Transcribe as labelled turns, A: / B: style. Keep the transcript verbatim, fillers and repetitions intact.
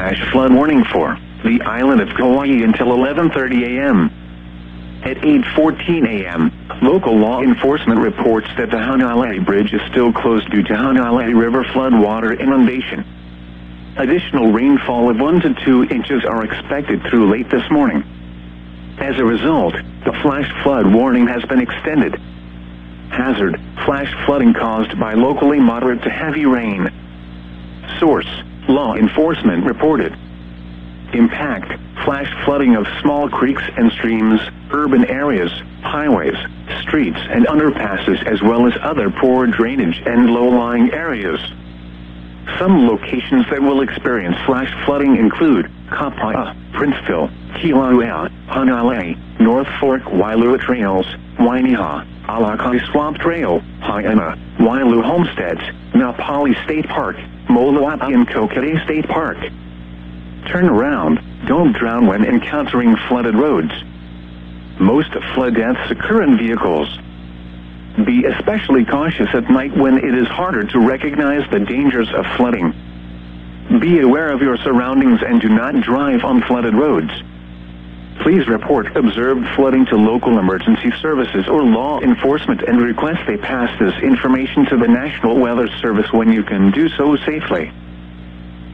A: flash flood warning for the island of Kauai until eleven thirty a m At eight fourteen a m, local law enforcement reports that the Hanalei Bridge is still closed due to Hanalei River floodwater inundation. Additional rainfall of one to two inches are expected through late this morning. As a result, the flash flood warning has been extended. Hazard: flash flooding caused by locally moderate to heavy rain. Source: law enforcement reported. Impact: flash flooding of small creeks and streams, urban areas, highways, streets and underpasses, as well as other poor drainage and low-lying areas. Some locations that will experience flash flooding include Kapaa, Princeville, Kilauea, Hanalei, North Fork Wailua Trails, Wainiha, Alakai Swamp Trail, Haena, Wailu Homesteads, Napali State Park, Moloapa and Kokere State Park. Turn around, don't drown when encountering flooded roads. Most flood deaths occur in vehicles. Be especially cautious at night when it is harder to recognize the dangers of flooding. Be aware of your surroundings and do not drive on flooded roads. Please report observed flooding to local emergency services or law enforcement and request they pass this information to the National Weather Service when you can do so safely.